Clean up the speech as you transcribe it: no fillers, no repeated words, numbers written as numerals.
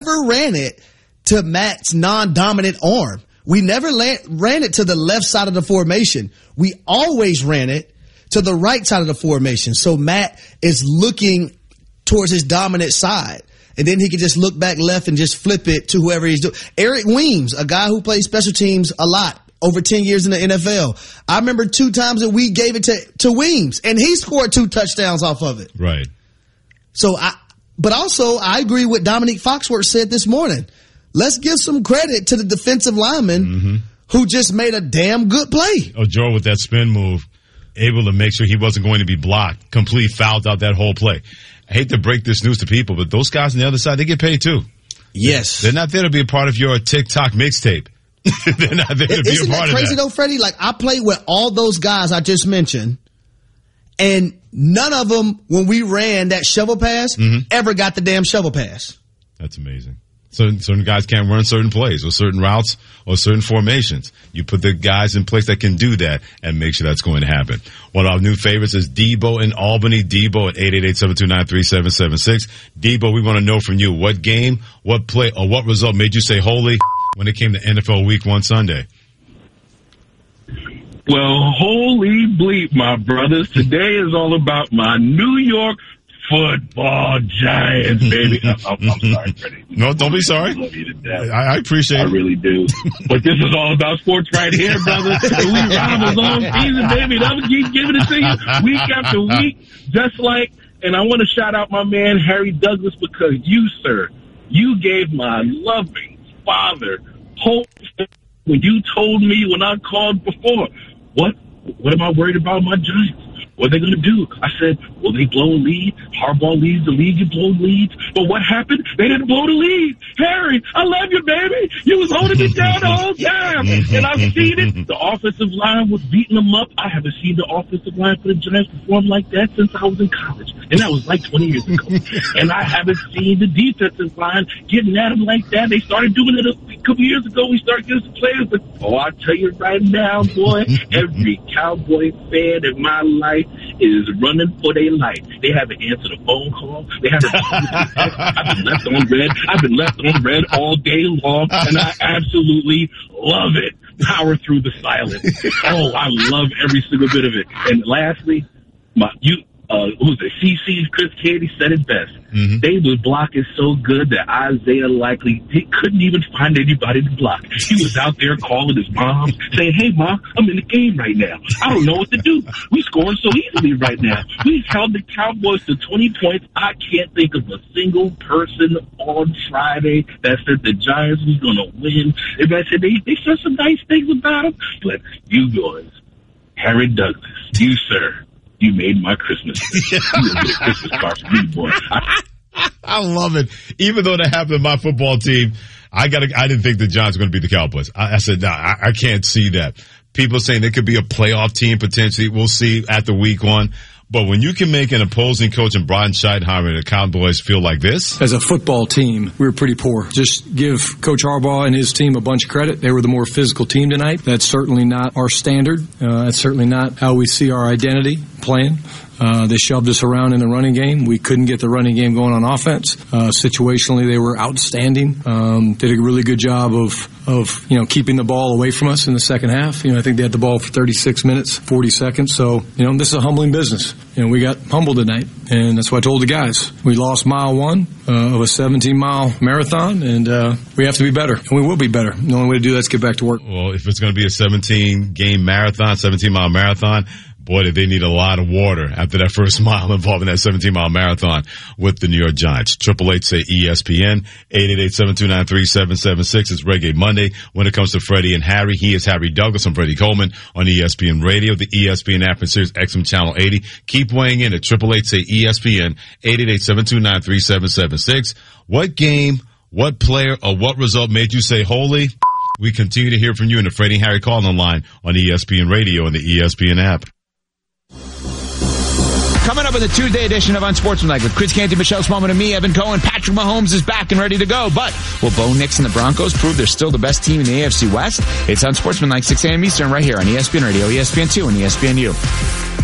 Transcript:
never ran it to Matt's non-dominant arm. We never ran it to the left side of the formation. We always ran it to the right side of the formation. So Matt is looking towards his dominant side. And then he can just look back left and just flip it to whoever he's doing. Eric Weems, a guy who plays special teams a lot, over 10 years in the NFL. I remember 2 times that we gave it to Weems, and he scored 2 touchdowns off of it. Right. So but also I agree with Dominique Foxworth said this morning. Let's give some credit to the defensive lineman who just made a damn good play. Oh, Joe with that spin move, able to make sure he wasn't going to be blocked, complete fouled out that whole play. I hate to break this news to people, but those guys on the other side, they get paid too. Yes. They're not there to be a part of your TikTok mixtape. They're not there to be a part of that. Isn't that crazy though, Freddie? Like, I played with all those guys I just mentioned, and none of them, when we ran that shovel pass, ever got the damn shovel pass. That's amazing. Certain guys can't run certain plays or certain routes or certain formations. You put the guys in place that can do that and make sure that's going to happen. One of our new favorites is Debo in Albany. Debo at 888-729-3776. Debo, we want to know from you what game, what play, or what result made you say holy when it came to NFL Week 1 Sunday. Well, holy bleep, my brothers. Today is all about my New York Football Giants, baby. I'm sorry, Freddie. No, don't be sorry. I love you to death. I appreciate it. I really do. But this is all about sports right here, brother. And we ride this long season, baby. I'm going to keep giving it to you week after week, just like, and I want to shout out my man, Harry Douglas, because you, sir, you gave my loving father hope when you told me when I called before, what am I worried about my Giants? What are they going to do? I said, will they blow a lead? Harbaugh leads the league, you blow leads. But what happened? They didn't blow the lead. Harry, I love you, baby. You was holding me down the whole time. And I've seen it. The offensive line was beating them up. I haven't seen the offensive line for the Giants perform like that since I was in college. And that was like 20 years ago. And I haven't seen the defensive line getting at them like that. They started doing it a couple years ago. We started getting some players. But, I tell you right now, boy, every Cowboy fan in my life is running for their life. They haven't answered a phone call. They haven't. I've been left on red. I've been left on red all day long, and I absolutely love it. Power through the silence. Oh, I love every single bit of it. And lastly, who was it? CC Chris Candy said it best. They was blocking so good that Isaiah likely couldn't even find anybody to block. He was out there calling his mom, saying, "Hey, Mom, I'm in the game right now. I don't know what to do. We scoring so easily right now. We held the Cowboys to 20 points. I can't think of a single person on Friday that said the Giants was going to win." Everybody said they said some nice things about them, but you boys, Harry Douglas, you, sir, you made my Christmas. You will get a Christmas card from me, boy. I love it. Even though that happened to my football team, I didn't think the Giants were going to beat the Cowboys. I said, no, I can't see that. People saying they could be a playoff team potentially. We'll see after week 1. But when you can make an opposing coach in Brian Schottenheimer and the Cowboys feel like this. As a football team, we were pretty poor. Just give Coach Harbaugh and his team a bunch of credit. They were the more physical team tonight. That's certainly not our standard. That's certainly not how we see our identity playing. They shoved us around in the running game. We couldn't get the running game going on offense. Situationally, they were outstanding. Did a really good job of keeping the ball away from us in the second half. I think they had the ball for 36 minutes, 40 seconds. So, this is a humbling business. We got humbled tonight, and that's what I told the guys. We lost mile 1 of a 17-mile marathon, and we have to be better, and we will be better. The only way to do that is get back to work. Well, if it's going to be a 17-mile marathon, boy, did they need a lot of water after that first mile involving that 17-mile marathon with the New York Giants. 888-SAY-ESPN, 888-729-3776. It's Reggae Monday. When it comes to Freddie and Harry, he is Harry Douglas. I'm Freddie Coleman on ESPN Radio, the ESPN app, and Sirius XM Channel 80. Keep weighing in at 888-SAY-ESPN, 888-729-3776. What game, what player, or what result made you say holy? We continue to hear from you in the Freddie and Harry call-in line on ESPN Radio and the ESPN app. Coming up in the Tuesday edition of Unsportsmanlike with Chris Canty, Michelle Smallman, and me, Evan Cohen. Patrick Mahomes is back and ready to go. But will Bo Nix and the Broncos prove they're still the best team in the AFC West? It's Unsportsmanlike, 6 a.m. Eastern, right here on ESPN Radio, ESPN2, and ESPNU.